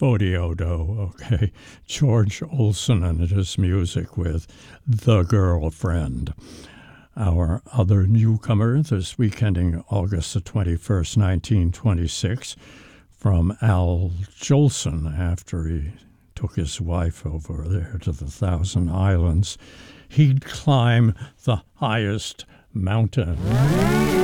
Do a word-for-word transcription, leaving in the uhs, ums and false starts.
Spodiodo, okay? George Olson and his music with The Girlfriend. Our other newcomer this week, ending August the twenty-first, nineteen twenty-six, from Al Jolson after he took his wife over there to the Thousand Islands. He'd climb the highest mountain.